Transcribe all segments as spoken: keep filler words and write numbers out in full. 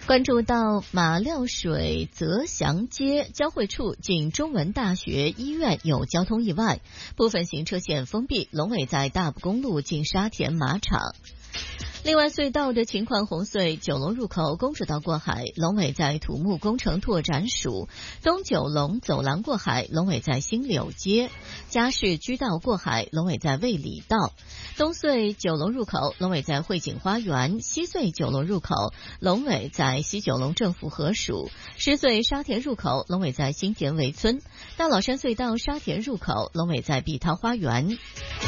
关注到马料水泽祥街交汇处近中文大学医院有交通意外，部分行车线封闭，龙尾在大埔公路近沙田马场。另外，隧道的情况，红隧九龙入口公主道过海，龙尾在土木工程拓展署；东九龙走廊过海，龙尾在新柳街；嘉市居道过海，龙尾在卫理道；东隧九龙入口，龙尾在汇景花园；西隧九龙入口，龙尾在西九龙政府合署；狮隧沙田入口，龙尾在新田围村；大老山隧道沙田入口，龙尾在碧涛花园。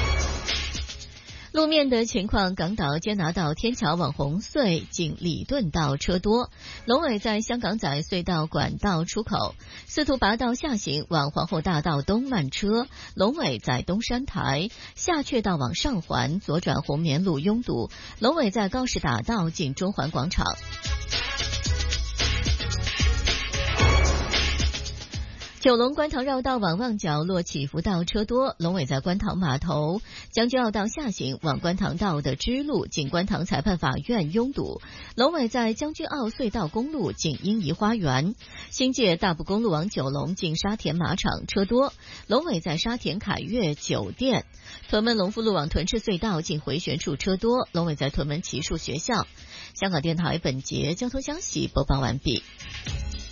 路面的情况，港岛坚拿道天桥往红隧近礼顿道车多，龙尾在香港仔隧道管道出口；司徒拔道下行往皇后大道东慢车，龙尾在东山台；下阙道往上环左转红棉路拥堵，龙尾在高士打道近中环广场。九龙观塘绕道往旺角落起伏道车多，龙尾在观塘码头；将军澳道下行往观塘道的支路近观塘裁判法院拥堵，龙尾在将军澳隧道公路近英怡花园；新界大埔公路往九龙近沙田马场车多，龙尾在沙田凯悦酒店；屯门龙富路往屯赤隧道近回旋处车多，龙尾在屯门骑术学校。香港电台本节交通消息播报完毕。